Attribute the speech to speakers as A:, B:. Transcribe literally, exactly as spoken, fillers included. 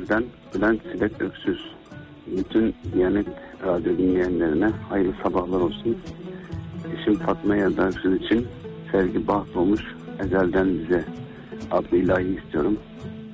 A: Evden Bülent Silek Öksüz. Bütün Diyanet Radyo dinleyenlerine hayırlı sabahlar olsun. Eşim Fatma Yelda Öksüz için Sevgi Baht olmuş Ezelden Bize adlı ilahi istiyorum.